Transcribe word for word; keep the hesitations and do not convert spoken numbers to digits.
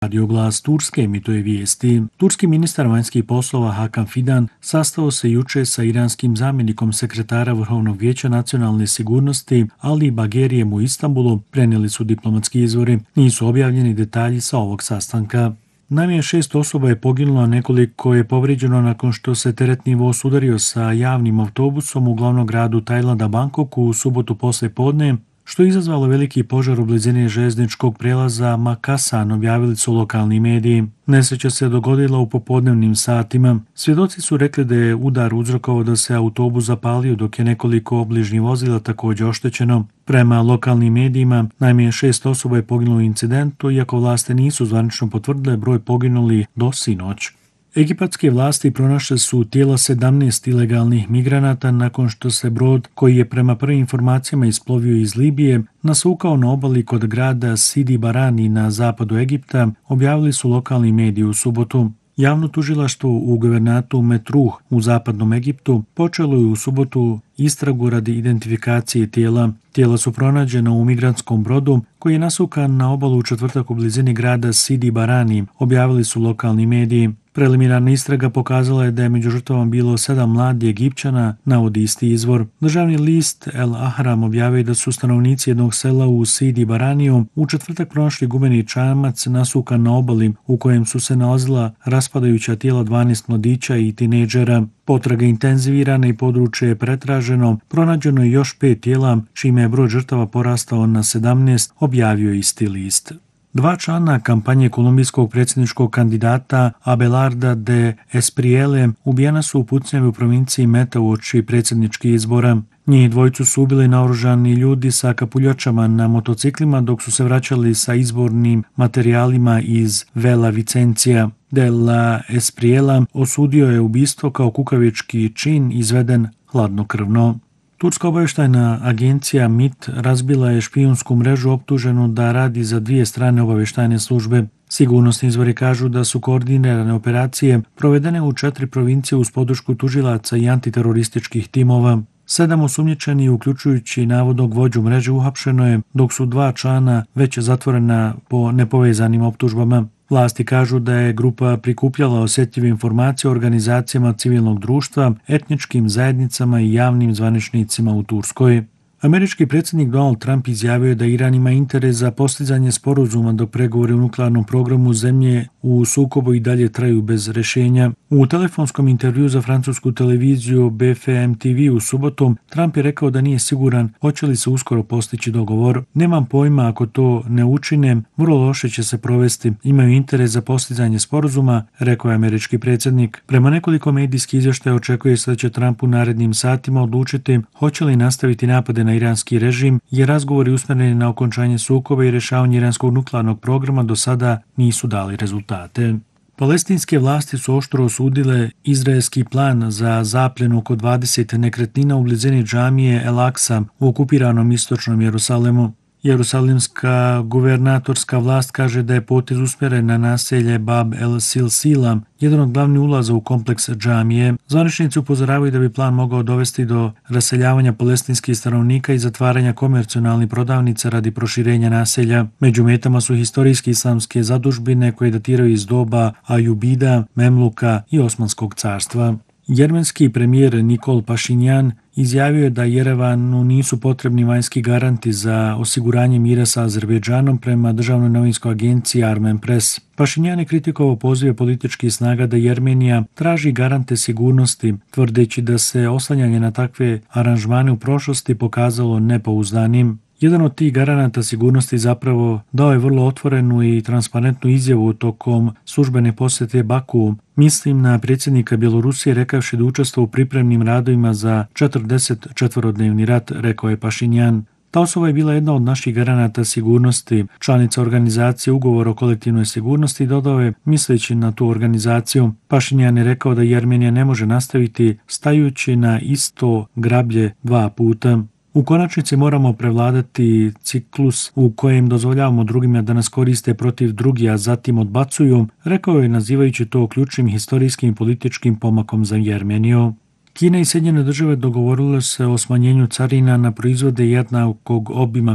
Radio Glas Turske emituje vijesti. Turski ministar vanjskih poslova Hakan Fidan sastao se juče sa iranskim zamjenikom sekretara Vrhovnog vijeća nacionalne sigurnosti Ali Bagerijem u Istanbulu, prenijeli su diplomatski izvori. Nisu objavljeni detalji sa ovog sastanka. Najmanje šest osoba je poginulo, a nekoliko je povrijeđeno nakon što se teretni voz udario sa javnim autobusom u glavnom gradu Tajlanda Bangkoku u subotu poslije podne, što je izazvalo veliki požar u blizini željezničkog prijelaza Makasan, objavili su lokalni mediji. Nesreća se dogodila u popodnevnim satima. Svjedoci su rekli da je udar uzrokovao da se autobus zapalio, dok je nekoliko obližnjih vozila također oštećeno. Prema lokalnim medijima, najmanje šest osoba je poginulo u incidentu, iako vlasti nisu zvanično potvrdile broj poginulih do sinoć. Egipatske vlasti pronašle su tijela sedamnaest ilegalnih migranata nakon što se brod, koji je prema prvim informacijama isplovio iz Libije, nasukao na obali kod grada Sidi Barani na zapadu Egipta, objavili su lokalni mediji u subotu. Javno tužilaštvo u guvernatu Metruh u zapadnom Egiptu počelo je u subotu istragu radi identifikacije tijela. Tijela su pronađena u migrantskom brodu koji je nasukan na obalu u četvrtak u blizini grada Sidi Barani, objavili su lokalni mediji. Preliminarna istraga pokazala je da je među žrtvama bilo sedam mladih Egipćana, navodi isti izvor. Državni list El Ahram objavio da su stanovnici jednog sela u Sidi Baraniju u četvrtak pronašli gumeni čamac nasukan na obali u kojem su se nalazila raspadajuća tijela dvanaest mladića i tinejdžera. Potraga intenzivirana i područje je pretraženo, pronađeno je još pet tijela, čime je broj žrtava porastao na sedamnaest, objavio isti list. Dva člana kampanje kolumbijskog predsjedničkog kandidata Abelarda de Esprielle ubijena su u pucnjavi u provinciji Meta uoči predsjedničkih izbora. Njih dvojicu su ubili naoružani ljudi sa kapuljačama na motociklima dok su se vraćali sa izbornim materijalima iz Vela Vicencija. De la Espriella osudio je ubistvo kao kukavički čin izveden hladnokrvno. Turska obavještajna agencija M I T razbila je špijunsku mrežu optuženu da radi za dvije strane obavještajne službe. Sigurnosni izvori kažu da su koordinirane operacije provedene u četiri provincije uz podršku tužilaca i antiterorističkih timova. Sedam osumnjičenih, uključujući navodnog vođu mreže, uhapšeno je, dok su dva člana već zatvorena po nepovezanim optužbama. Vlasti kažu da je grupa prikupljala osjetljive informacije o organizacijama civilnog društva, etničkim zajednicama i javnim zvaničnicima u Turskoj. Američki predsjednik Donald Trump izjavio je da Iran ima interes za postizanje sporazuma dok pregovori u nuklearnom programu zemlje u sukobu i dalje traju bez rješenja. U telefonskom intervjuu za francusku televiziju B F M T V u subotu, Trump je rekao da nije siguran hoće li se uskoro postići dogovor. Nemam pojma, ako to ne učine, vrlo loše će se provesti. Imaju interes za postizanje sporazuma, rekao je američki predsjednik. Prema nekoliko medijskih izvještaja očekuje se da će Trump u narednim satima odlučiti hoće li nastaviti napade na iranski režim, jer razgovori usmjereni na okončanje sukoba i rješavanje iranskog nuklearnog programa do sada nisu dali rezultate. Palestinske vlasti su oštro osudile izraelski plan za zapljenu oko dvadeset nekretnina u blizini džamije El Aksa u okupiranom istočnom Jerusalemu. Jerusalimska guvernatorska vlast kaže da je potez usmjeren na naselje Bab el Silsila, jedan od glavnih ulaza u kompleks džamije. Zvaničnici upozoravaju da bi plan mogao dovesti do raseljavanja palestinskih stanovnika i zatvaranja komercionalnih prodavnica radi proširenja naselja. Među metama su historijski islamske zadužbine koje datiraju iz doba Ajubida, Memluka i Osmanskog carstva. Jermenski premijer Nikol Pašinjan izjavio je da Jerevanu nisu potrebni vanjski garanti za osiguranje mira sa Azerbejdžanom prema državnoj novinskoj agenciji Armen Press. Pašinjan je kritikovao pozive političkih snaga da Jermenija traži garante sigurnosti, tvrdeći da se oslanjanje na takve aranžmane u prošlosti pokazalo nepouzdanim. Jedan od tih garanata sigurnosti zapravo dao je vrlo otvorenu i transparentnu izjavu tokom službene posjete Baku. Mislim na predsjednika Bjelorusije rekavši da učestvuje u pripremnim radovima za četrdesetčetvorodnevni rat, rekao je Pašinjan. Ta osoba je bila jedna od naših garanata sigurnosti, članica organizacije Ugovor o kolektivnoj sigurnosti, dodao je misleći na tu organizaciju. Pašinjan je rekao da Jermenija ne može nastaviti stajući na isto grablje dva puta. U konačnici moramo prevladati ciklus u kojem dozvoljavamo drugima da nas koriste protiv drugih, a zatim odbacuju, rekao je nazivajući to ključnim historijskim i političkim pomakom za Jermeniju. Kina i Sjedinjene države dogovorile se o smanjenju carina na proizvode jednakog obima